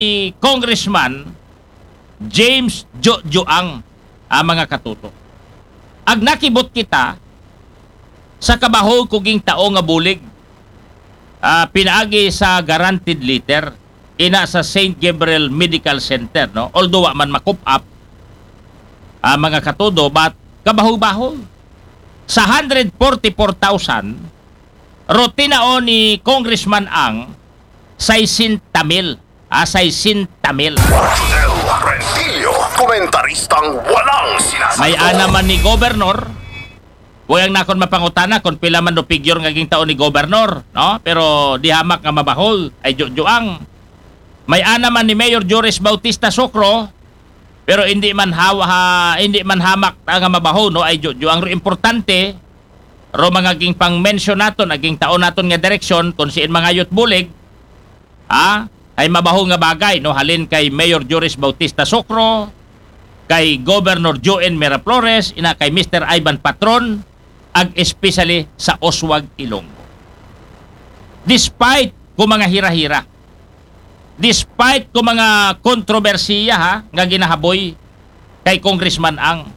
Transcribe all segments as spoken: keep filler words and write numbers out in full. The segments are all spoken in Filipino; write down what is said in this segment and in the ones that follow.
si Congressman James Jo Joang, ang mga katuto. Ag nakibot kita sa kabahog kuging tao nga bulig, uh, pinaagi sa guaranteed letter ina sa Saint Gabriel Medical Center, no? Although wa man makup up uh, mga katudo, but kabahog-bahog sa one hundred forty-four thousand rutina o ni Congressman Ang sixty mil, ah, sixty mil. Marcel Rentillo, komentaristang walang sinasagot. May anaman ni Governor. Huwag nakon mapangutana kung pila man do figure nga ging taon ni Governor, no? Pero di hamak nga mabahol ay Jojoang. May anaman ni Mayor Joris Bautista Socro, pero hindi man hawa ha, hindi man hamak nga mabahol, no? Ay Jojoang. Ro importante ro mga ging pang-mention naton aging taon naton nga direksyon kung siin mga yut bulig, ha? Ay mabaho nga bagay, no? Halin kay Mayor Joris Bautista Socro, kay Governor Joen Miraflores, ina kay Mister Ivan Patron, ag especially sa Oswag Ilonggo. Despite ko mga hira-hira, despite ko mga kontrobersiya ha, nga ginahaboy kay Congressman Ang,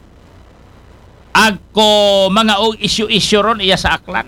ag ko mga og issue-issue ron iya sa aklan,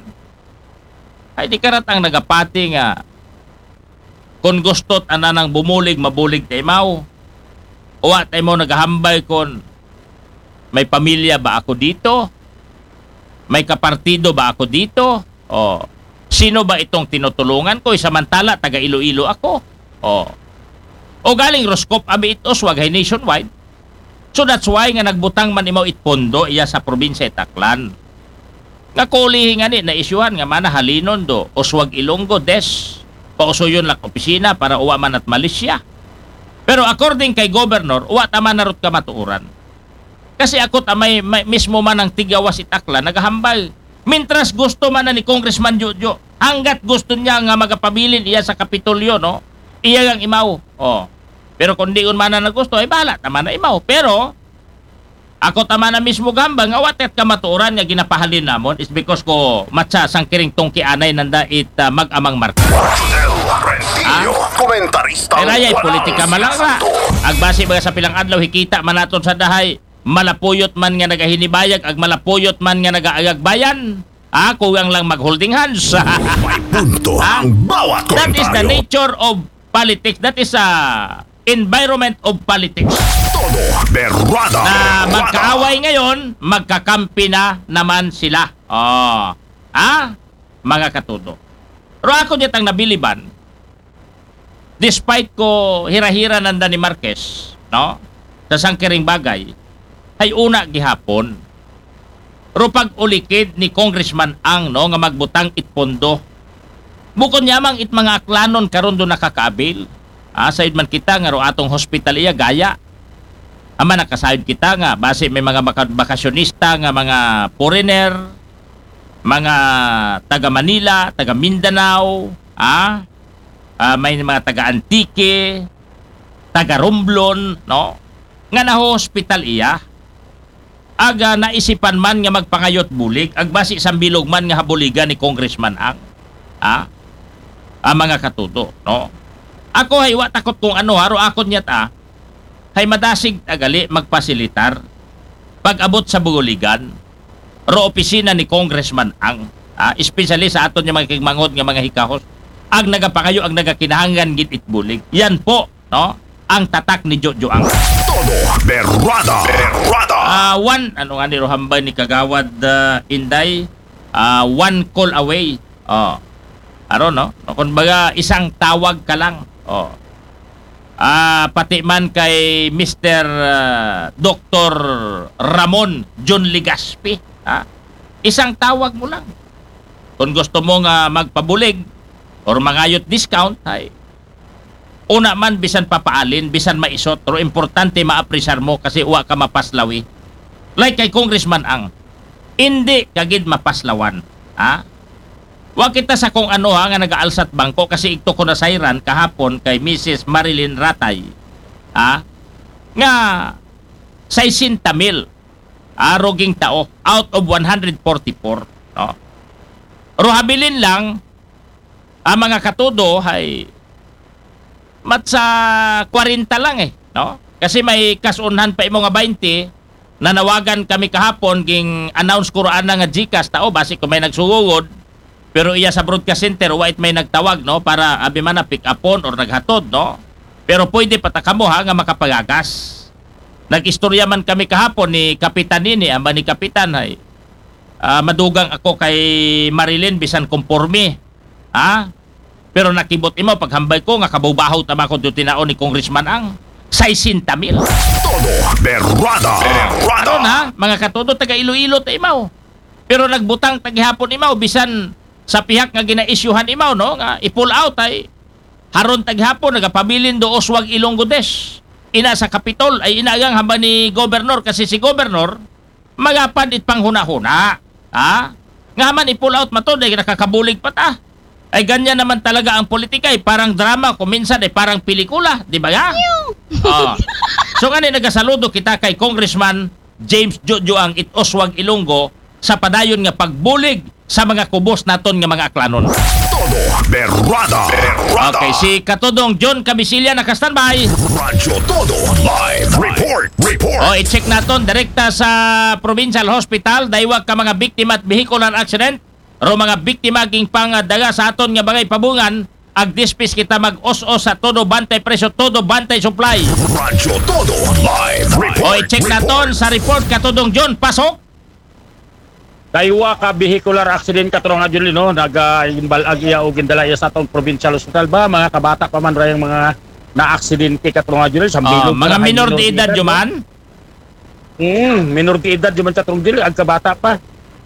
ay di karat ang nagapati nga kung gustot ananang bumulig, mabulig tayo mau. O at tayo mo naghahambay kon may pamilya ba ako dito? May kapartido ba ako dito? O sino ba itong tinutulungan ko? Samantala, taga Iloilo ako. O, o galing Roscop, abi it Oswag, hay nationwide. So that's why nga nagbutang man imaw itpondo iya sa probinsya Taclan. Nga kulihin nga ni, na-isyuhan nga mana halinon do, Oswag Ilonggo, des. Pausuyon lang opisina para uwa man at Malaysia. Pero according kay Governor, uwa tama na rot ka matuuran. Kasi ako tamay may, mismo man ang tigawas itakla, naghahambal. Mintras gusto man na ni Congressman Jojo, hanggat gusto niya nga magapabilin iya sa Kapitolyo, no? Iya ang imaw. Oh. Pero kung di man na nagusto, ay bahala, tama na imaw. Pero, ako tama na mismo gambang, awatet ka matuuran nga ginapahalin namon is because ko matsa sang kiring tongki anay nanda it uh, mag-amang marka. Marcel Rentillo, komentaristang Pero ay walang politika malanga. sinasagot. Agbase mga sa pilang adlaw hikita manaton sa dahay, malapuyot man nga nagahinibayag, ag malapuyot man nga nagaagagbayan. Ah, kuwang lang mag-holding hands. May punto Ah, ang bawat That is the komentaryo. nature of politics. That is a environment of politics. Todo berrada. Na berrada. magkaaway ngayon, magkakampi na naman sila. Oh. Ah, mga katudo. Pero ako ditang nabiliban, despite ko hira-hira nanda ni Marquez, no? Sa sangkiring bagay, ay una gihapon. Pero pag ulikid ni Congressman Ang, no, nga magbutang itpondo, bukod nyamang it mga aklanon karon do nakakaabil. Ah, sayod man kita nga ro atong hospital iya gaya. Ama nakasayod kita nga base may mga baka- bakasyonista nga mga foreigner, mga taga Manila, taga Mindanao, ah, ah may mga taga Antique, taga Romblon, no? Nga na hospital iya. Aga naisipan man nga magpangayot bulig, ag base sa bilog man nga habuligan ni Congressman Ang. Ah, ang mga katuto, no? Ako hay wa takot kung ano haro akon niya ta. Hay madasig agali magpasilitar pag abot sa buguligan ro opisina ni Congressman Ang, ah, especially sa aton nga mga kigmangod nga mga hikahos ag nagapangayo ag nagakinahanglan gid itbulig. Yan po, no? Ang tatak ni Jojo Ang. Todo berrada. Berrada. Ah, one ano nga ni Rohambay ni Kagawad uh, Inday, ah, one call away. Oh. Aro no? Kung baga isang tawag ka lang. Oh. Ah, pati man kay Mister uh, Doctor Ramon John Ligaspi, ah. Isang tawag mo lang. Kung gusto mo nga magpabulig or mangayot discount, ay una man bisan papaalin, bisan maisot, pero importante maapresar mo kasi uwa ka mapaslawi. Like kay Congressman Ang, hindi kagid mapaslawan. Ha? Wa kita sa kung ano ha, nga nag-aalsat bangko kasi ito ko na sayran kahapon kay Missus Marilyn Ratay. Ha? Nga sixty mil. Ah, roging tao out of one hundred forty-four. No? Pero habilin lang ang mga katudo ay mat sa forty lang eh, no? Kasi may kasunhan pa imo nga twenty, nanawagan kami kahapon ging announce ko raan na nga Gcash tao basi ko may nagsugugod. Pero iya sa broadcast center wait may nagtawag no para abi man na pick upon or naghatod no. Pero pwede patakamo ha nga makapagagas. Nag-istorya man kami kahapon ni Kapitan nini, amba ni Kapitan ay ah, madugang ako kay Marilyn bisan komporme. Ha? Pero nakibot imo paghambay ko nga kabubahaw tama ko tinaon ni Congressman ang sixty mil. Todo Berrada. Karon Berrada. ha, mga katodo taga Iloilo ta imaw. Pero nagbutang tagihapon imaw bisan sa pihak nga gina-isyuhan imaw no nga i-pull out ay haron taghapon nagapabilin do Oswag Ilonggo Des. Ina sa Kapitol ay inagang hamba ni Gobernador kasi si Gobernador magapad it panghuna-huna. Ha? Nga man i-pull out matod ay nakakabulig pa ta. Ay ganyan naman talaga ang politika ay parang drama kuminsan ay parang pelikula, di ba nga? Oh. So ngani nagasaludo kita kay Congressman James Jojo ang it Oswag Ilonggo sa padayon nga pagbulig sa mga kubos naton nga mga aklanon. Todo Berrada. Berrada. Okay, si Katodong John Cabisilia naka-standby. Radyo Todo Live. Report. Report. O, i-check naton direkta sa Provincial Hospital daywag ka mga biktima at vehicular accident ro mga biktima ging pangdaga sa aton nga bagay pabungan ag dispis kita mag-os-os sa todo bantay presyo, todo bantay supply. Radyo Todo Live. O, Report. i-check naton sa report Katodong John, pasok. Kaywa ka vehicular accident katurong nga dyan, no? Nag-imbalag iya o gindala iya sa atong provincial hospital ba? Mga kabata pa man rin mga na-aksidente katurong nga dyan. Oh, mga minor de edad yo man. Hmm, minor de edad yo man katurong dyan. Ang kabata pa.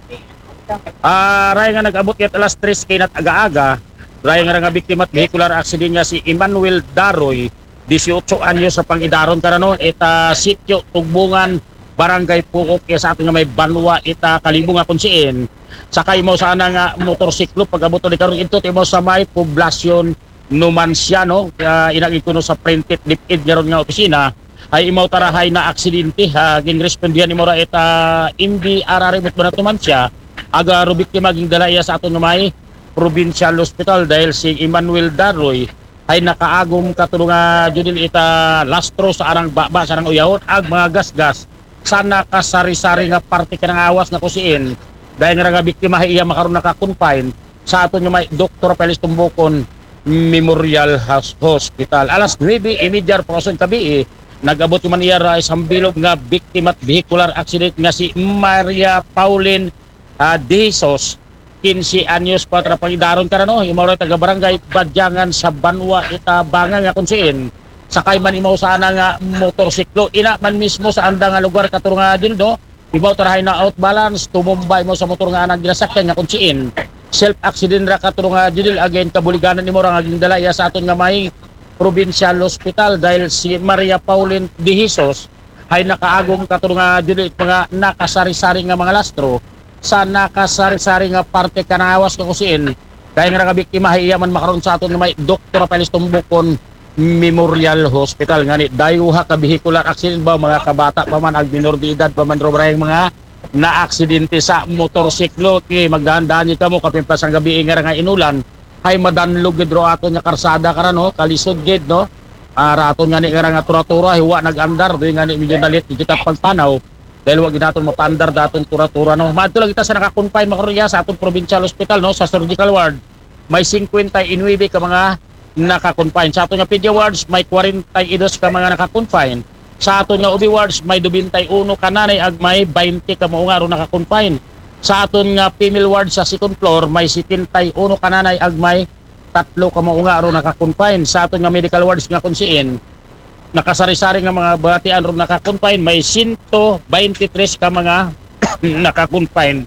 Ah, ray nga nag-abot kaya alas tres kay nat aga-aga. Ray nga nga biktima at vehicular accident nga si Emmanuel Daroy, eighteen anyos sa pangidaron ka no? Ita sityo, Tugbungan, Barangay Pukok kaya sa ating nga may Banwa ita kalibong nga kunsiin sakay mo sana nga motorsiklo pag-abot ni karon ito mo sa may poblasyon Numancia no kaya inagin ko no sa printed lipid nga ron nga opisina ay imaw tarahay na aksidente ha ginrespondihan ni mo ra ita hindi ararimot ba na Numancia aga ro biktima ging dalaya sa aton may provincial hospital dahil si Emmanuel Daroy ay nakaagom katulong nga judil ita lastro sa arang baba sa arang uyahon ag mga gasgas sana kasari-sari nga parte ka ng awas nga kusiin dahil nga nga biktima iya makaroon naka-confine sa ato nga may Doktor Pelis Tumbukon Memorial Hospital. Alas nuwebe imidya proson kabi eh, nag-abot yung man iya ra isang bilog nga biktima at vehicular accident nga si Maria Pauline uh, De Jesus, fifteen anyos pa trapangidaron ka na no, yung mga taga barangay Badyangan sa Banwa Itabangan nga kunsiin. Sakay man imaw sana nga motorsiklo ina man mismo sa anda nga lugar katuro nga dildo ibaw tarahay na out balance tumumbay mo sa motor nga anang ginasakyan nga kunsiin self accident ra katuro nga dil again kabuliganan nimo ra nga gindala iya sa aton nga may provincial hospital dahil si Maria Pauline De Jesus ay nakaagom katuro nga dili mga nakasari-sari nga mga lastro sa nakasari-sari nga parte kanawas nga kusiin dahil nga nga biktima iya man makaron sa aton nga may Doktor Pelis Tumbukon Memorial Hospital ngani dayuha ka vehicular accident ba mga kabata pa man ag minor de edad pa man ro mga na aksidente sa motorsiklo kay magdahan-dahan ka mo kapimpas ang gabi nga nga inulan ay madanlog gid ro aton nga karsada kara no kalisod gid no ara aton ngani nga nga tura-tura hiwa nag-andar do ngani medyo dalit kita pagpanaw dahil wag naton mapandar daton tura-tura no madto lang kita sa naka-confine makarya sa aton provincial hospital no sa surgical ward may fifty-nine ka mga naka-confine. Sa ato nga pedia wards may forty-two ka mga naka-confine. Sa ato nga ubi wards may twenty-one ka nanay ag may twenty ka mga ro naka-confine. Sa aton nga female ward sa second floor may seventy-one ka nanay ag may tatlo ka mga ro naka-confine. Sa aton nga medical wards nga kunsiin nakasari-sari nga mga batian ro naka-confine may one twenty-three ka mga naka-confine.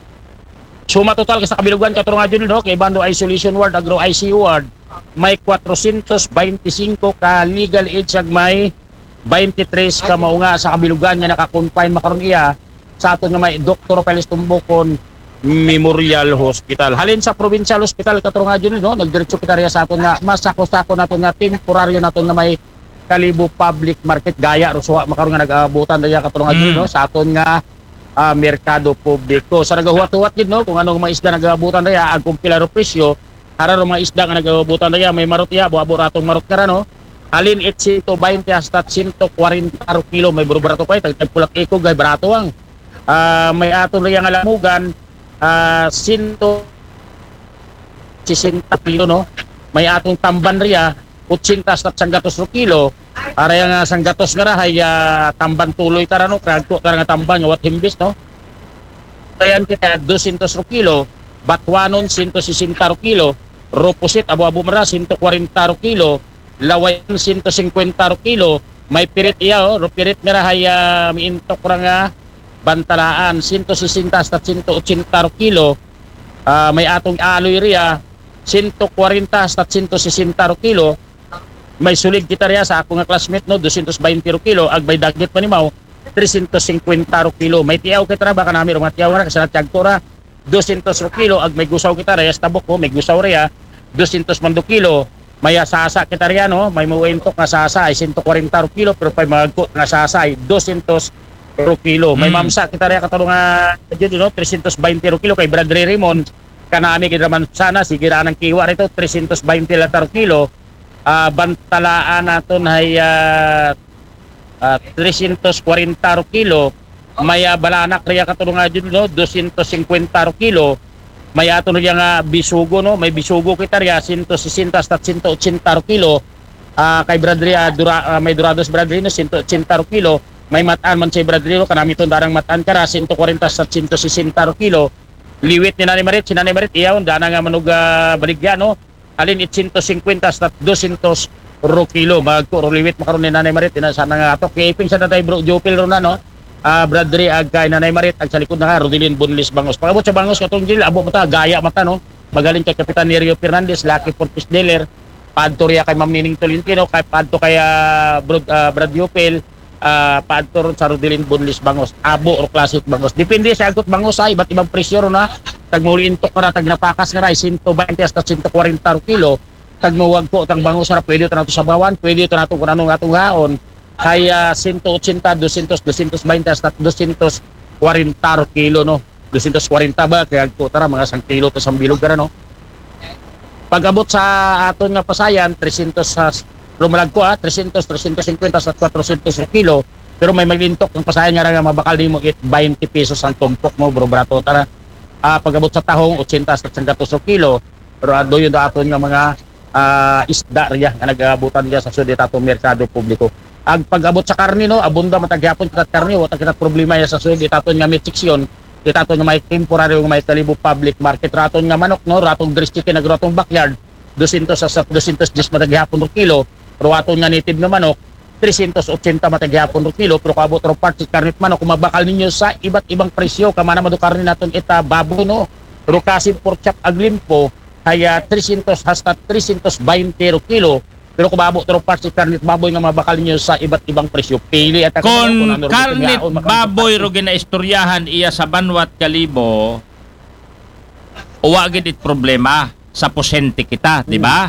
Suma total ka sa kabilugan katuro nga dyan no kay bando isolation ward agro I C U ward may four twenty-five ka legal age ag may twenty-three ka maunga sa kabilugan nga naka-confine makaron iya sa aton nga may Doktor Pelis Tumbukon Memorial Hospital. Halin sa provincial hospital katuro nga dyan no nagdiretso kita riya sa aton nga masako-sako naton nga temporaryo naton nga may Kalibo Public Market gaya ro suwa makaron nga nag-abutan riya katuro nga dyan no sa aton nga uh, merkado publiko. Sa nagahuwat-huwat gid no kung anong mga isda nagabutan riya ag kumpila ro presyo. Para ro mga isda nga nagabutan riya may marot iya buabo ratong marot kara no. Alin it one twenty hasta one forty kilo may barato pa tag tagpulak iko gay barato ang Ah, may aton riyang alamugan ah one sixty kilo no. May atong tamban riya eighty hasta sanggatos kilo. Ara yang uh, sanggatos nga rahay uh, tamban tuloy tara no kragto tara nga tamban nga wat himbis no. Ayan kita two hundred kilo, batwanon one sixty kilo, roposit abo-abo mara one forty kilo, lawayan one fifty kilo, may pirit iya oh, pirit nga rahay uh, miintok ra nga bantalaan one sixty hasta one eighty kilo. Uh, may atong aloy riya one forty hasta one sixty kilo. May sulig kita riya sa ako nga classmate no two twenty kilo ag may dagit pa ni Mao three fifty kilo. May tiyaw kita ra baka nami mga tiyaw ra kasi natiyagto ra two hundred kilo ag may gusaw kita riya sa tabok ko may gusaw riya two hundred kilo. May sasa kita riya no may muwentok nga sasa ay one forty kilo pero pay magko nga sasa ay two hundred kilo. May Mm. mamsa kita riya katulong nga jud no three twenty kilo kay Bradley Raymond kanami kita man sana sige ra nang kiwa rito three twenty latar kilo. Uh, bantalaan naton ay uh, uh, three forty kilo. May uh, balanak riya katulong nga dyan no two fifty kilo. May aton riya nga bisugo no may bisugo kita riya one sixty hasta one eighty kilo. Uh, kay Bradley uh, dura, uh, may durados Bradley no one eighty kilo. May mataan man si Bradley no kanami ton darang mataan kara one forty hasta one sixty kilo. Liwit ni Nanay Marit si Nanay Marit iyaw dana nga manog uh, baligya no alin one fifty hasta two hundred kilo magturo liwit makaron ni Nanay Marit ina sana nga ato kiping sa tatay bro Jopil ro na no. Ah, Bradley ag kay Nanay Marit ag sa likod na ka Rodilin Bunlis Bangos. Pagabot sa Bangos katong dili abo mata gaya mata no. Magaling kay Kapitan Nerio Fernandez, Lucky Fortis Dealer, padto riya kay Ma'am Nining Tolentino, kay padto kay uh, Brad, uh, Brad Jopil, uh, padto ron sa Rodilin Bunlis Bangos. Abo or classic Bangos. Depende sa agot Bangos ay iba't ibang presyo ro na. Tag muliintok na tag napakas nga ray one twenty hasta one forty kilo. Tag muwag po tag Bangos ra pwede to nato sa bawan, pwede to nato kun anong atong haon. Kaya one eighty, two hundred, two twenty hasta two forty kilo no. two forty ba kaya po tara mga isang kilo to sa bilog ra no. Pag-abot sa aton nga pasayan three hundred sa rumalag ko ah three hundred, three fifty hasta four hundred kilo. Pero may maglintok ng pasayan nga ra nga mabakal nimo it twenty pesos ang tumpok mo bro brato tara. Uh, pag-abot sa tahong eighty hasta one hundred kilo. Pero ado yun aton nga mga uh, isda riya nga nagabutan riya sa sudit atong merkado publiko. Ag pag-abot sa karne no, abunda matagyapon kita karne wala kita problema ya sa sudit aton nga meat section. Kita aton nga may temporary nga may kalibo public market raton nga manok no, ratong dress chicken ag ratong backyard two hundred sa two hundred just matagyapon kilo. Pero aton nga native nga manok three eighty matagyapon kilo pero kabot ro parts karne manok kung mabakal ninyo sa iba't ibang presyo kamana madu karne naton ita baboy no. Pero kasi pork chop ag limpo kaya three hundred hasta three twenty kilo. Pero kung mabot ro parts karne baboy nga mabakal ninyo sa iba't ibang presyo pili at Kon karnit baboy ro ginaistoryahan iya sa banwat kalibo uwa gid it problema sa posente kita, di ba?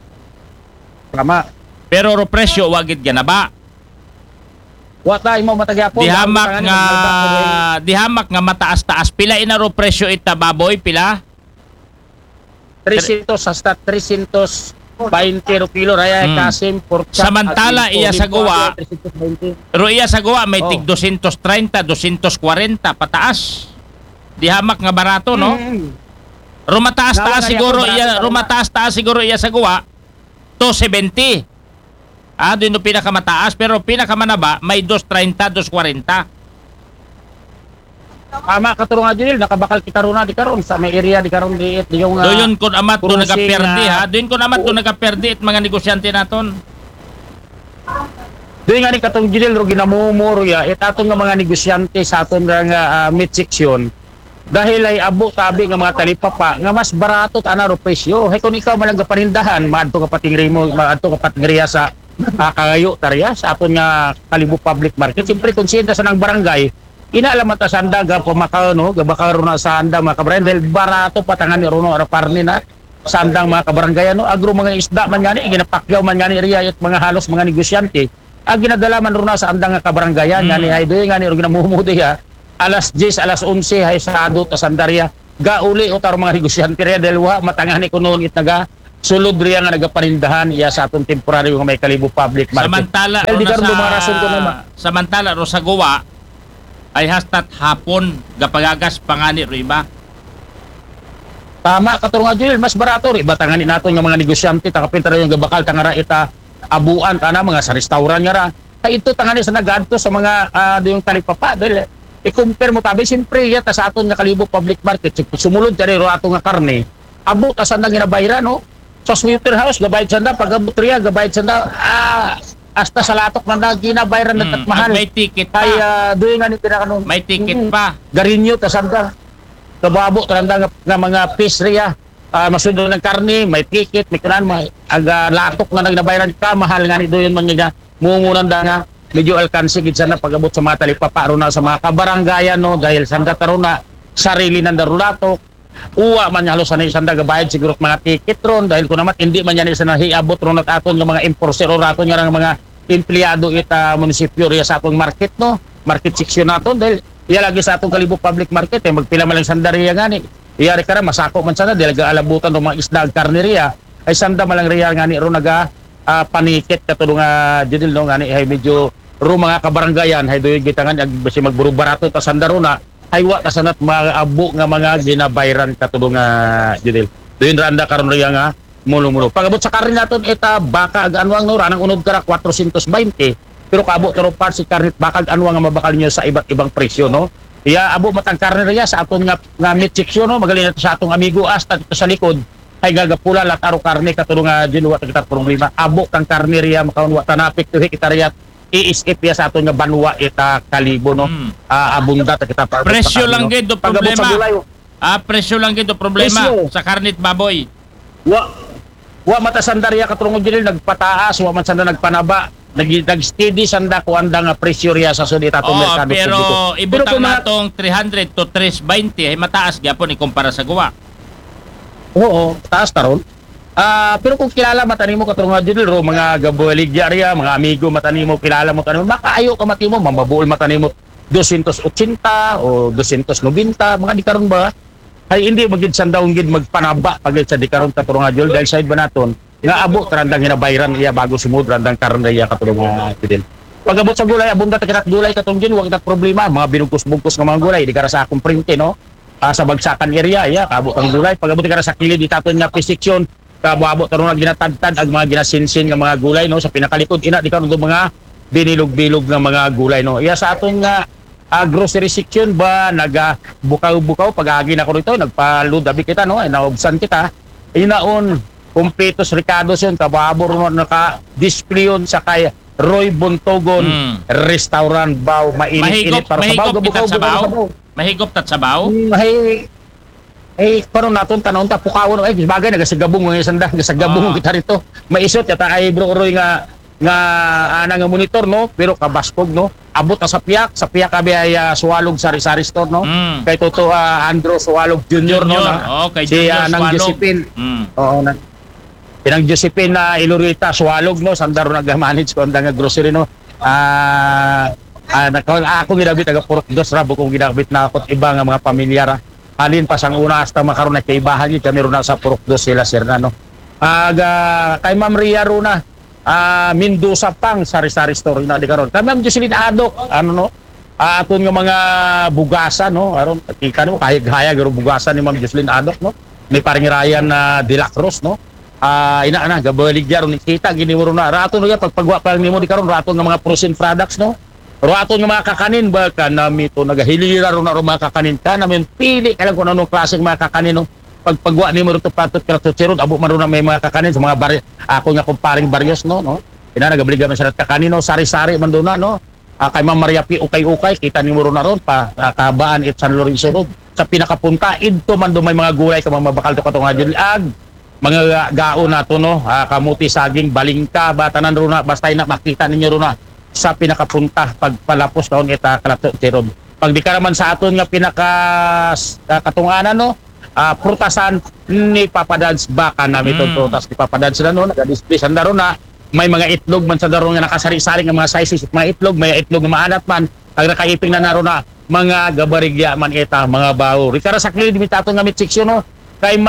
Tama. Pero ro presyo wa gid ganaba. Wa tay mo matagyapon. Dihamak nga dihamak nga mataas-taas pila ina ro presyo ita baboy pila? three hundred hasta three twenty kilo raya Hmm. kasim pork chop. Samantala, at iya sa limpo, gawa, three twenty. Pero iya sa gawa may Oh. tig two thirty, two forty pataas. Dihamak nga barato no? Mm. Rumataas-taas Nawa, siguro kaya kung iya barato rumataas-taas siguro iya sa gawa two seventy. Ah, doon yung pinakamataas pero pinakamanaba may two thirty, two forty. Ama katulong nga dili nakabakal kita ron na di karon sa may area di karon di di yung uh, Doon kun amat doon cruising nagaperdi na- ha. Doon kun amat doon nagaperdi at mga negosyante naton. Doon nga ni katong dili ro ginamumuro ya it atong nga mga negosyante sa aton nga uh, meat section dahil ay abo sabi nga mga talipapa nga mas barato ta na ro presyo hay kun ikaw man lang panindahan maadto ka pating remo maadto ka pating riya sa uh, kagayo tarya sa aton nga Kalibo public market siyempre konsyente sa nang barangay inaalam ta sa anda ga pamakaw no ga baka ro na sa anda mga kabarangay dahil barato patangan ni ro no ara parni na sa andang mga kabarangay no agro mga isda man gani ginapakyaw man gani riya at mga halos mga negosyante ang ginadala man ro na sa andang nga kabarangayan Mm. gani ay doy gani ro ginamumuti ha alas ten alas eleven hay sa ado ta sandarya ga uli o taro mga negosyante riya dahil wa matangani ko noon it naga sulod riya nga nagapanindahan iya sa atong temporary nga may Kalibo Public Market. Samantala Dahil ro di na karon lumarason ko naman. sa samantala ro sa Goa ay hastat hapon gapagagas pangani ro iba. Tama katong nga Joel, mas barato ri batangani naton nga mga negosyante takapinta yung gabakal tangara ita abuan ana mga sa restaurant nga ra. Kay ito tangani sa nagadto sa mga uh, yung talipapa dahil i-compare mo tabi siyempre yata sa aton nga Kalibo Public Market sumulod tani ro ato nga karne abot sa nang ginabayran no. Sa slaughterhouse gabayad sanda pag abot riya gabayad sanda ah hasta sa latok na ginabayran na Hmm, mahal. at may ticket pa. Kay uh, doon nga ni pinakano. May ticket pa. Garinyo ta sanda. Kababo talanda nga, nga mga fish riya. Uh, masundol ng karne, may ticket, may kanan, may aga latok na nagnabayaran ka, mahal nga ni doon man nga mungunan da nga medyo alkansi gid sana pag-abot sa mga talipapa ro na sa mga kabaranggayan no dahil sanda karon na sarili nang darulatok. Uwa man halos sanay sanda gabayad siguro mga ticket ron dahil ko naman hindi man yan isa na hiabot ron at aton ng mga enforcer o raton nga ng mga empleyado ita munisipyo riya sa atong market no market section naton dahil iya lagi sa atong Kalibo Public Market eh magpila man lang sanda riya gani iya ri kara masako man sana dahil alabutan ng mga isda ag karne riya ay sanda man lang riya gani ro naga uh, panikit katulong nga judil no gani ay medyo ro mga kabaranggayan hay doy gitangan ag basi magburo barato ta sanda ro na ay wa ta sanat mga abo nga mga ginabayran katulong nga judil doon randa karon riya nga mulo-mulo. Pagabot sa karne naton eta baka ag anwang no ranang unod kara four twenty pero kaabot karo part si karne baka ag anwang nga mabakal niyo sa iba't ibang presyo no. Iya abo matang karne riya sa aton nga nga meat section no magaling nato sa atong amigo asta dito sa likod ay gagapula lat aro karne katulong nga ginwa kita problema abo kang karne riya makaon wa tanapik to kita riya i-escape ya sa aton nga banwa ita Kalibo no. Hmm. Ah, abunda ta kita pa. Presyo lang gid do Pagabot sa problema. gulay, Ah, presyo lang gid do problema Presyo. sa karnit baboy. wa wa mata sandarya katulong dili nagpataas wa man sanda nagpanaba nag nag-steady sanda ko anda nga presyo riya sa sudit atong Oo, merkado pero publiko. ibutang kung mga- natong three hundred to three twenty ay mataas gyapon ikumpara sa Goa. Oo, taas taron. Ah, pero kung kilala matani mo katulong nga dili ro mga gabueligya riya, mga amigo matani mo kilala mo kanimo makaayo ka matimo mambabuol matani mo two eighty o two ninety mga di karon ba ay hindi magid sandaw gid magpanaba pagid sa di karon katulong nga dil dahil side ba naton nga abo trandang hinabayran iya bago sumud randang karon riya katulong nga dil. Pagabot sa gulay abunda ta kinat gulay katong gin wa kita problema mga binugkos-bugkos nga mga gulay di kara sa akong printe no. Ah, sa bagsakan area iya kaabot ang gulay pagabot kara sa kilid itaton nga precision kabuabot karon nga ginatadtad ang mga ginasinsin nga mga gulay no sa pinakalikod ina di karon mga binilog-bilog nga mga gulay no. Iya sa aton nga uh, grocery section ba naga bukaw-bukaw pag-agi na ko rito nagpa-load abi kita no ay naubsan kita inaon completos ricados yun kababor no naka-display yun sa kay Roy Buntogon Mm. restaurant baw mainit-init Mahigop, para sa baw mahigop gabukaw kita sa bukaw baw. sa baw. Mahigop tat sabaw. Mm, ay eh karon naton tanawon ta pukawon ay bagay nagasagabong mga sanda nagasagabong Ah. kita rito maisot yata ay bro Roy nga nga ana nga monitor no pero kabaskog no abot na sa piyak sa piyak abi ay uh, Suwalog sari-sari store no Mm. kay toto uh, Andrew Suwalog Junior, no na, Oh, kay si Junior uh, nang Swalog. Josephine Mm. oo na pinang Josephine na Ilurita Suwalog no sandaro nag-manage ko ang nga grocery no ah ah nako ako ginabit taga Purok Dos rabo kung ginabit na ako iba nga mga pamilyara halin pa sang una hasta makaron na kaibahan yun kami ron na sa Purok Dos sila sir na no aga kay Ma'am Ria Runa ah Mendoza pang sari-sari store na di karon kay Ma'am Jocelyn Adok ano no ah, aton nga mga bugasan no aron kita no kahig-hayag ro bugasan ni Ma'am Jocelyn Adok no may paring Ryan na De La Cruz no ah ina na gabalig ron kita gini mo ron na raton nga pagpagwa pa nimo di karon raton nga mga frozen products no raton nga mga kakanin ba kanami to nagahilira ron na ron mga kakanin kanami pili kalang kung anong klaseng mga kakanin no pagpagwa ni mo rito patot karatot sirod abo man ron na may mga kakanin sa mga bar ako nga kumparing Barrios no no ina nagabliga man sa kakanin no sari-sari man do na no ah, kay Ma'am Maria P ukay-ukay kita ni mo ron na ron pa ah, kabaan it San Lorenzo Road sa pinakapunta idto man do may mga gulay ka mga mabakal to katong adil ag mga gaon nato no ah, kamuti saging balingka batanan ron na basta ina makita ninyo ron na sa pinakapunta pagpalapos taon ita kalatot sirod pag di ka naman sa aton nga pinaka uh, katunganan no ah, prutasan ni Papa Dads baka namin itong Mm. prutas ni Papa Dads na no nag-display sa daro na may mga itlog man sa daro nga nakasari-sari nga mga sizes mga itlog may itlog nga maanat man ang nakaiping na naro na mga gabarigya man ita mga bawo rikara sa kilid mi tato nga mit seksyon no kay Ma'am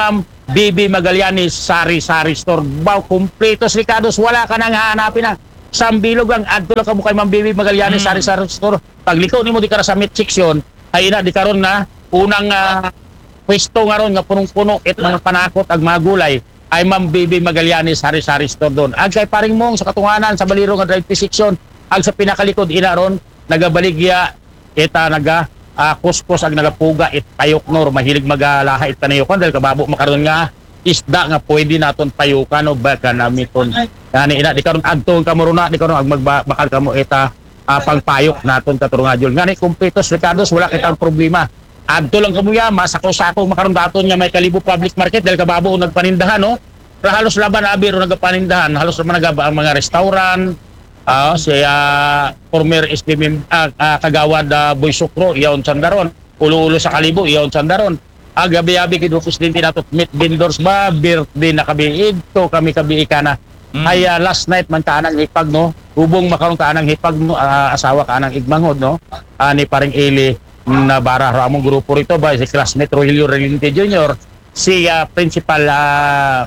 B B Magallanes Sari-Sari Store. Bao, kumpletos Ricardos, wala ka nang hahanapin na. Sambilog ang adto lang kamo kay Ma'am B B Magallanes Mm. Sari-Sari Store. Pagliko nimo di ka ra sa meat section, ay ina di karon na unang ah, pwesto nga ron nga punong-puno it mga panakot ag mga gulay ay Ma'am B B Magallanes Sari-Sari Store doon. Ag kay paring mong sa katunganan sa baliro nga drive section, ag sa pinakalikod ina ron nagabaligya ita naga uh, kuskus ag nagapuga it payok nor mahilig magalaha it tanayokon dahil kababo makaron nga isda nga pwede naton payukan o baka namiton. Yani ina di karon adto kamo ron na di karon ag magbakal kamo ita uh, pangpayok naton katurungadyon. Ngani kumpletos Ricardos, wala kitang problema. Adto lang kamo ya masako-sako makaron daton nga may Kalibo Public Market dahil kababo nagpanindahan no. Pero halos laban abi ro nagapanindahan, halos naman nagaba ang mga restaurant. Ah, uh, siya former S D M uh, uh, kagawad uh, Boy Sukro iyon sandaron. Ulo-ulo sa Kalibo iyon sandaron. Ah, gabi-gabi kid presidente nato meet vendors ba birthday na kabiid to kami kabi kana. Mm. Ay uh, last night man tanang hipag no. Hubong makaron tanang hipag no uh, asawa kanang igmanghod no. Uh, ni paring Eli na bara ra among grupo rito ba si classmate Rogelio Relinte Junior, si uh, principal uh,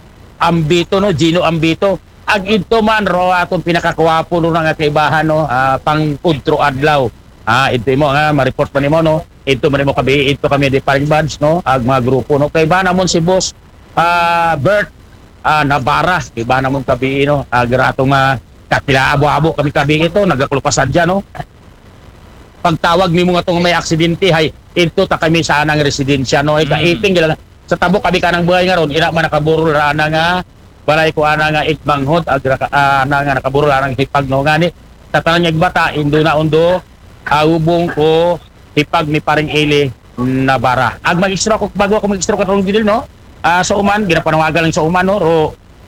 Ambito no, Gino Ambito. Ag ito man ro atong pinakakwapo no nga kaibahan no, uh, pang udro adlaw. Ah, ito mo nga ma-report pa nimo no. Ito man mo kabi ito kami di paring badge no, ag mga grupo no. Kaiba namon si boss uh, Bert uh, Nabara, kaiba namon kabi no. Ag ratong uh, kapila abo-abo kami kabi ito nagakulupasan dyan no. Pagtawag nimo nga tong may aksidente hay ito ta kami sa anang residensya no. Ika Mm. iting gila sa tabok kami kanang buhay nga ron ina man nakaburol ra na nga balay ko ana nga itbanghod ag uh, ana nga nakaburol ra nga hipag no ngani tatanan niya bata indo na undo aubong ko hipag ni paring Eli Nabara. Ag mag-extra ko bago ako mag-extra katong didil no. Ah sa uman ginapanawagan lang sa uman no ro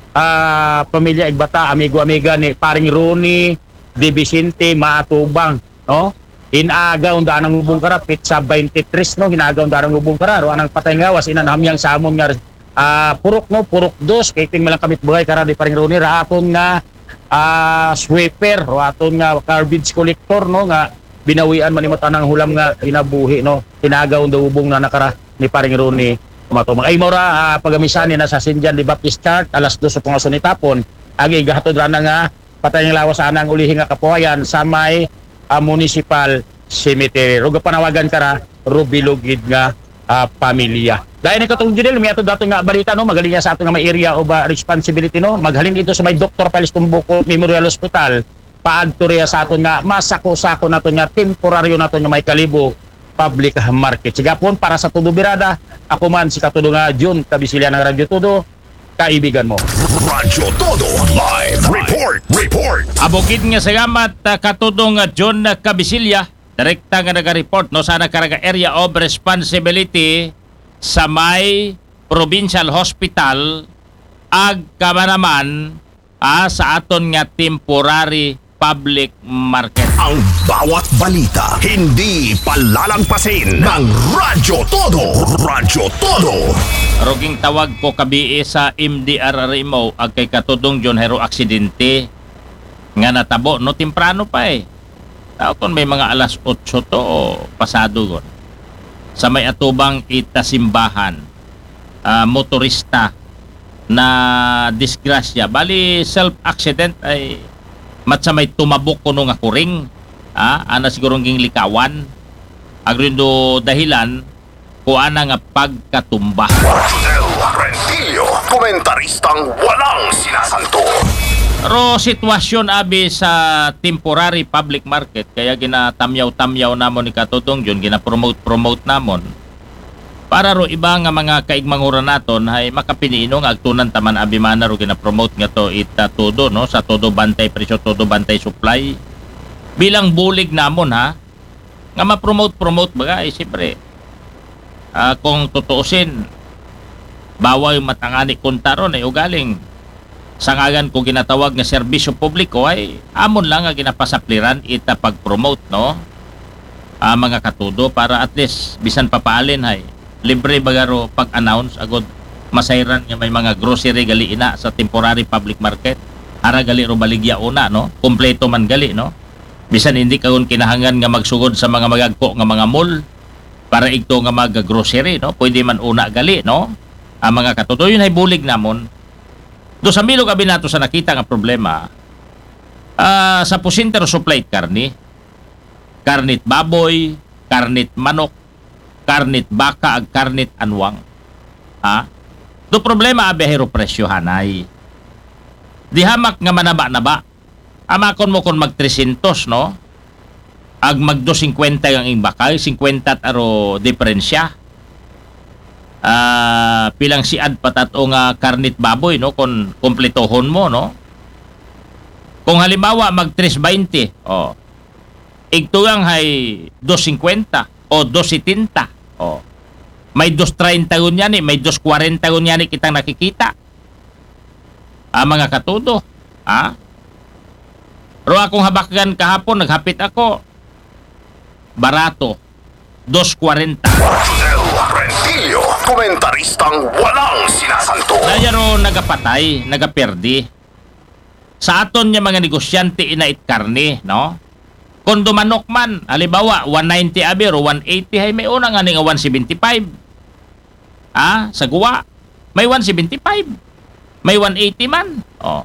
ah pamilya Igbata, amigo-amiga ni paring Ronnie De Vicente Maatubang no. Inaagaw da nang ubong kara pizza twenty-three no, ginagaw da nang ubong kara ro anang patay ngawas ina namyang sa amon nga ah purok no, purok dos kay ting malang kamit buhay kara di paring Ronnie ra aton nga ah sweeper ro aton nga garbage collector no nga binawian man nimo tanang hulam nga inabuhi no. Inagaw da ubong na nakara ni paring Ronnie matumang ay mora uh, pagamisan ni na sa Sinjan di Baptist Church alas dos sa tungason ni tapon agi gahatod ra na nga patay nga lawas anang ulihi nga kapuhayan sa may uh, municipal cemetery. Ruga panawagan kara rubilugid nga uh, pamilya. Dahil ni katong judel mi ato dato nga balita no magaling sa ato nga may area of uh, responsibility no maghalin dito sa may Doctor Palis Tumbuko Memorial Hospital paadto riya sa aton nga masako-sako naton nga temporaryo naton nga may Kalibo Public Market. Sigapon para sa Todo Birada, ako man si Katudo nga Jun Kabisilya ng Radyo Todo, kaibigan mo. Radyo Todo Live Report Report Abukid nga salamat uh, Katudo nga John Kabisilya, direkta nga naga-report no sa nakaraga area of responsibility sa may provincial hospital ag kamanaman ah, sa aton nga temporary public market. ang bawat balita hindi palalagpasin ng Radyo Todo. Radyo Todo. Roging tawag ko kabi sa M D R R M O ag kay Katudong John Hero aksidente nga natabo no temprano pa eh. Taon may mga alas otso to o pasado gon. Sa may atubang itasimbahan uh, motorista na disgrasya bali self accident ay matsa may tumabok kuno nga kuring ah ana siguro ging likawan agrindo dahilan ko ana nga pagkatumba. Rodel Rentillo, komentaristang walang sinasanto. Ro sitwasyon abi sa temporary public market kaya ginatamyaw-tamyaw namon ni Katutong John gina-promote-promote namon para ro iba nga mga kaigmanguran naton ay makapiniino nga agtunan taman abi man ro gina-promote nga to ita todo no sa todo bantay presyo todo bantay supply bilang bulig namon ha nga ma-promote-promote baga ay siyempre uh, kung tutuusin bawal matangani kuntaron ay ugaling sangagan ko ginatawag nga serbisyo publiko ay amon lang nga ginapasapliran ita pag-promote no uh, mga katudo para at least bisan papaalin hay libre bagaro pag-announce agod masayran nga may mga grocery gali ina sa temporary public market ara gali ro baligya una no kompleto man gali no bisan hindi kagon kinahangan nga magsugod sa mga magagko nga mga mall para igto nga mag-grocery no pwede man una gali no Ang mga katuto, yun ay bulig namon. Do sa milog abi nato sa nakita nga problema, ah, sa pusinter supply karni, karnit baboy, karnit manok, karnit baka, ag karnit anwang. Ha? Do problema abi hero presyo hanay. Di hamak nga manaba-naba. Amakon mo kon mag three hundred, no? Ag mag two fifty ang imbakay, fifty at aro diferensya. Ah, pilang siad patat o nga karnit baboy, no, kon kompletohon mo, no. Kung halimbawa mag three twenty, oh. Igtugang hay two fifty o two seventy, oh. May two thirty gun yan, eh, may two forty gun yan eh, kitang nakikita. Ah, mga katudo, ha? Pero akong habakgan kahapon, naghapit ako. Barato, two forty. El Rentillo, komentaristang walang sinasanto. Daya ro nagapatay, nagaperdi. Sa aton niya mga negosyante inait karne, no? Kung dumanok man, halimbawa, one ninety abi o one eighty, hay may una nga nga one seventy-five. Ah, sa guwa, may one seventy-five. May one eighty man. Oh.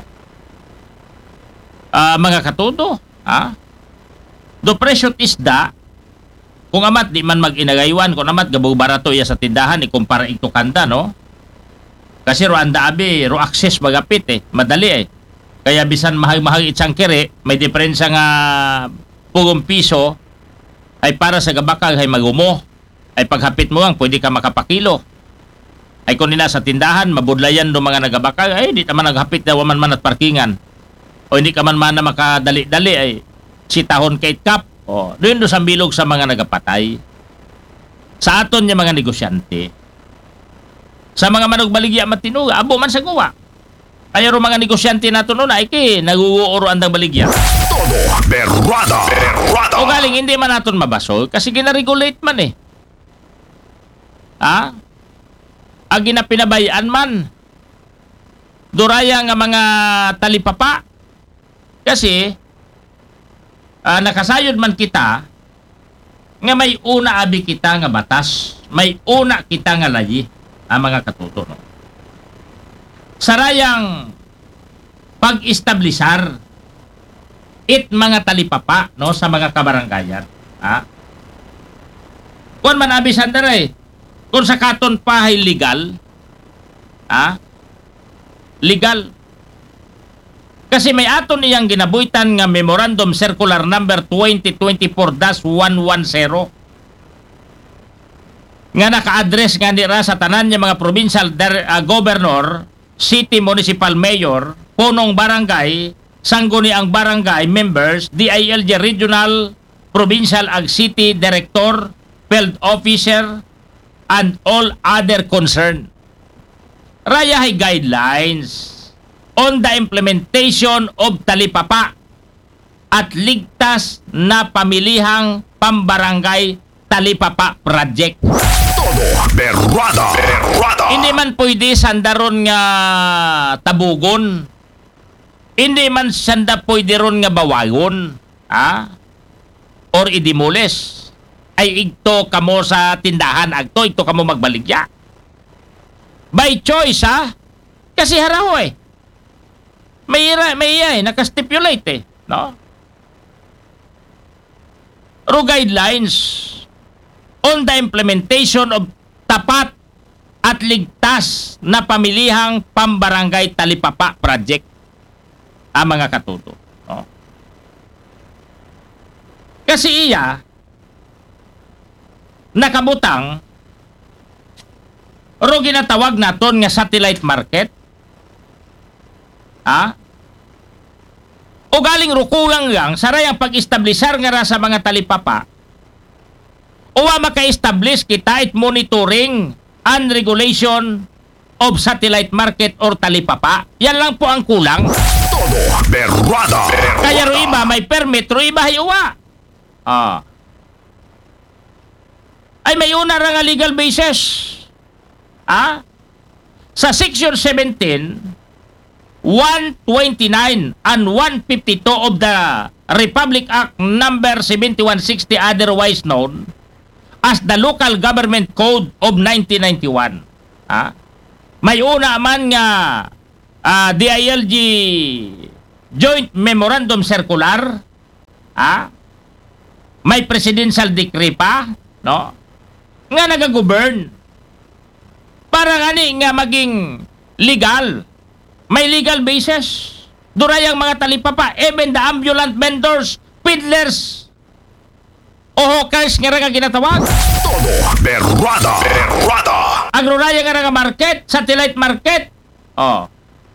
Ah, mga katudo, ha? Do presyo't isda, kung amat di man mag-inagaywan, kung amat gabaw barato iya sa tindahan, ikumpara ito kanta, no? Kasi ro anda abi, ro access magapit eh, madali eh. Kaya bisan mahal-mahal itsang kere, may diferensya nga pugong piso, ay para sa gabakag ay magumo. Ay paghapit mo lang, pwede ka makapakilo. Ay kung nila sa tindahan, mabudlayan do mga nagabakag, ay di naman naghapit na waman man at parkingan. O hindi ka man man na makadali-dali, ay sitahon kay kap. O, doon do sa bilog sa mga nagapatay. Sa aton niya mga negosyante. Sa mga manugbaligya matino, abo man sa guwa. Kaya ro mga negosyante nato noon ay ki naguuoro andang baligya. Todo berrada. Berrada. O galing hindi man naton mabasol kasi gina-regulate man eh. Ha? Agi na pinabayaan man. Duraya nga mga talipapa. Kasi ah, nakasayod man kita nga may una abi kita nga batas. May una kita nga layi. Ang mga katuto, no? Sarayang pag-establisar it mga talipapa, no, sa mga kabaranggayan. Ha? Kung man abi sandaray, kung sa katon pa ay legal, ha? Legal. Kasi may aton niyang ginabuitan nga Memorandum Circular Number twenty twenty-four dash one ten nga naka-address nga nira sa tanan niya mga provincial der, uh, governor, city municipal mayor, punong barangay, sangguni ang barangay members, D I L G regional, provincial ag city director, field officer, and all other concerned. Raya hay guidelines on the implementation of talipapa at ligtas na pamilihang pambarangay talipapa project. Todo berrada. Berrada. Hindi man pwede sandaron nga tabugon. Hindi man sanda pwede ron nga bawagon. Ha? Or idimules. Ay igto kamo sa tindahan. Agto, igto kamo magbaligya. By choice, ha? Kasi haraw eh. May ira, may iya eh. Nakastipulate eh. No? Ro guidelines on the implementation of tapat at ligtas na pamilihang pambarangay talipapa project. Ang mga katuto. No? Kasi iya, nakabutang, ro ginatawag naton nga satellite market. Ha? O galing rukulang lang, sarayang pag-establisar nga ra sa mga talipapa, o maka-establish kita it monitoring and regulation of satellite market or talipapa. Yan lang po ang kulang. Todo berrada. Kaya ro iba may permit, ro iba hay uwa. Ah. Ay may una ra nga legal basis. Ah? Sa Section seventeen, one twenty-nine and one fifty-two of the Republic Act number seventy-one sixty, otherwise known as the Local Government Code of nineteen ninety-one. Ah? May una man nga ah, D I L G Joint Memorandum Circular, ah, may presidential decree pa, no? Nga nagagovern. Para gani nga maging legal. May legal basis. Durayang mga talipapa, even the ambulant vendors, peddlers, o hawkers nga nga ginatawag. Todo Berrada. Berrada. Agroraya nga nga market, satellite market. Oh.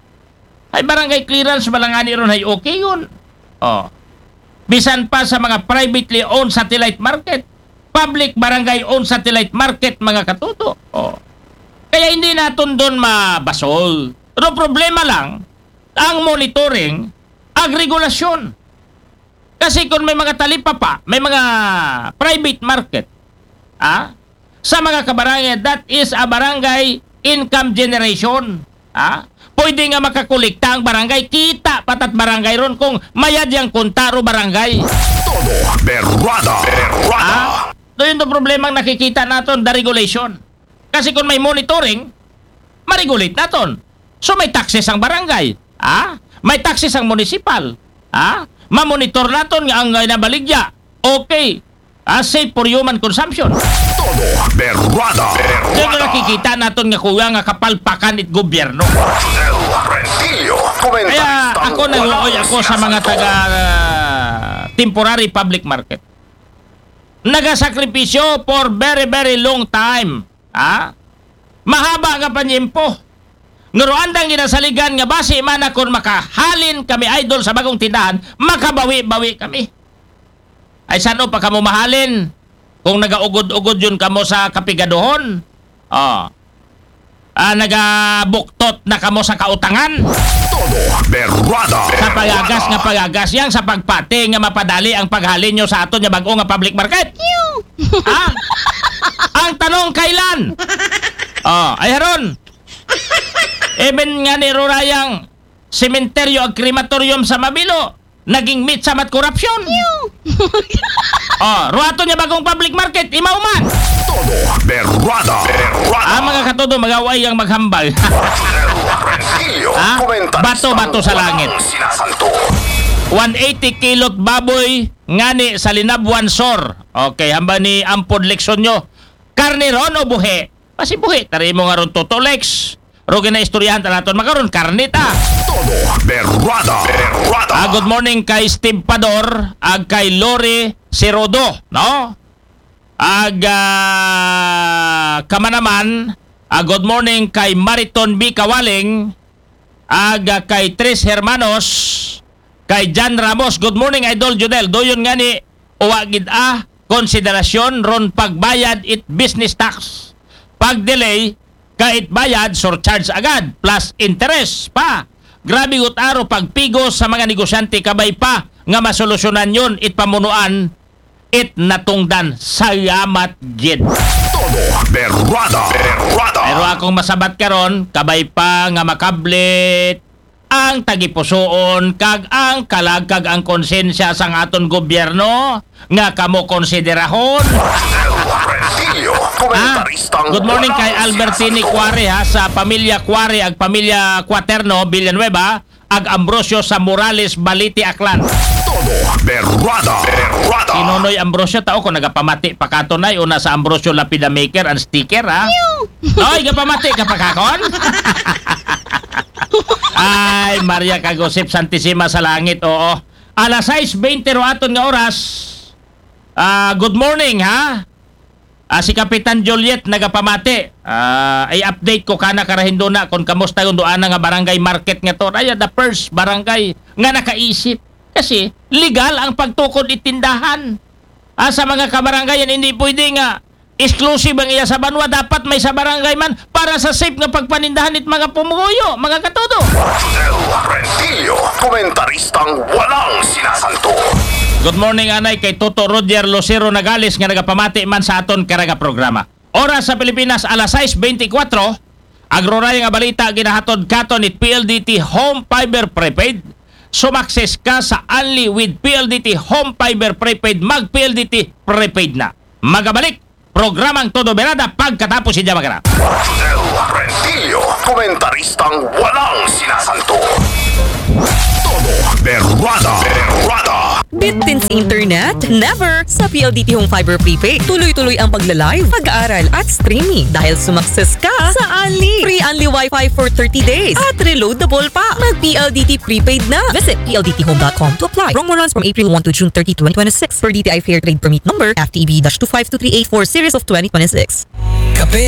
Ay barangay clearance malangani ron ay okay yun. Oh. Bisan pa sa mga privately owned satellite market, public barangay owned satellite market mga katuto. Oh. Kaya hindi natin doon mabasol. Pero problema lang, ang monitoring, ang regulasyon. Kasi kung may mga talipapa, may mga private market, ah, sa mga kabarangay, that is a barangay income generation. Ah, pwede nga makakolekta ang barangay, kita patat barangay ron kung mayad yung kontaro barangay. Todo Berrada. Berrada. Ah, doon yung problema ang nakikita natin, the regulation. Kasi kung may monitoring, ma-regulate natin. So may taxes ang barangay. Ah, may taxes ang municipal. Ah, ma-monitor natin nga ang nabaligya. Okay. Ah, safe for human consumption. Todo Berrada. Diyan Berrada. nakikita natin nga kuya nga kapalpakan it gobyerno. Del Rentillo. Kaya Komentaristang ako nag-uoy walang ako sa mga sinasanto. taga uh, temporary public market. Nagasakripisyo for very very long time. Ah? Mahaba nga panyempo. Ngaruandang ginasaligan nga base man kung makahalin kami idol sa bagong tindahan, makabawi-bawi kami. Ay sano pa kamo mahalin? Kung nagaugod-ugod yun kamo sa kapigadohon. Oh. Ah, nagabuktot na kamo sa kautangan. Todo Berrada. Sa pagagas nga pagagas yang sa pagpati nga mapadali ang paghalin nyo sa aton nga bag-o nga public market. Ah? Ang tanong kailan? Oh, ay haron. Even nga ni Rurayang sementeryo ag krematorium sa Mabilo, naging meat sa mat korupsyon. Oh, ruato niya bagong public market, imaw man. Todo Berrada. Berrada. Ah, mga katodo, magaway ang maghambal. Del Rentillo. Ah? Komentaristang Bato-bato sa langit. walang sinasanto. one eighty kilot baboy ngani sa Linabuan Sor. Okay, hamba ni ampod leksyon nyo. Karne ron o buhi? Kasi buhi, tari mo nga ron totolex. Rogi na istoryahan ta naton makaron karne ta. Todo Berrada. Berrada. Ah, good morning kay Steve Pador, ag kay Lori Sirodo, no? Ag ah, kamanaman, ah, good morning kay Mariton B. Kawaling, ag ah, kay Tris Hermanos, kay Jan Ramos. Good morning Idol Judel. Doyon nga ni uwagid ah konsiderasyon ron pagbayad it business tax. Pag delay kahit bayad, surcharge agad, plus interest pa. Grabe utaro pagpigos sa mga negosyante kabay pa nga masolusyonan yun it pamunuan it natungdan. Salamat gid. Todo Berrada. Berrada. Pero akong masabat karon kabay pa nga makablit ang tagipusoon kag ang kalag kag ang konsensya sang aton gobyerno nga kamo konsiderahon. Del Rentillo. Ah, Komentaristang good morning kay walang Albertini sinasanto. Cuare ha, sa pamilya Cuare ag pamilya Quaterno Villanueva ag Ambrosio sa Morales Baliti Aklan. Todo Berrada. Berrada. Inonoy Ambrosio tao ko nagapamati pa katonay o nasa Ambrosio Lapida Maker and sticker ha. Oy, gapamati ka pa kakon? Ay, Maria Kagosip Santissima sa langit, oo. Alas sais beinte ro aton nga oras. Ah, good morning ha. Ah, si Kapitan Juliet nagapamati. Ah, ay update ko kana karahindo na kung kamusta yung doana nga barangay market nga to. Ay, the first barangay nga nakaisip. Kasi legal ang pagtukod itindahan. Ah, sa mga kabarangayan hindi pwede nga exclusive ang iya sa banwa, dapat may sa barangay man para sa safe nga pagpanindahan it mga pumugoyo, mga katodo. Del Rentillo. Komentaristang walang sinasanto. Good morning anay kay Toto Roger Lucero Nagales nga nagapamati man sa aton karaga programa. Oras sa Pilipinas alas sais beintikwatro. Agroray nga balita ginahatod katon it P L D T Home Fiber Prepaid. Sumakses ka sa only with P L D T Home Fiber Prepaid, mag P L D T Prepaid na. Magabalik programang Todo Berada pagkatapos si Jamagara. El Rentillo, komentaristang walang sinasanto. Todo Berada. Berada. Bitins Internet? Never! Sa P L D T Home Fiber Prepaid, tuloy-tuloy ang pag-live, pag-aaral at streaming dahil sumakses ka sa Unli. Free Unli Wi-Fi for thirty days at reloadable pa. Mag-P L D T Prepaid na. Visit P L D T home dot com to apply. Promo runs from April first to June thirtieth, twenty twenty-six per D T I Fair Trade Permit number F T E B two five two three eight four series of twenty twenty-six. Kape